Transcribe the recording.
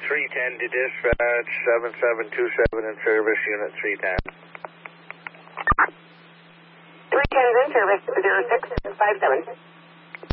310 to dispatch, 7727 in service, unit 310. 310 is in service, 0657.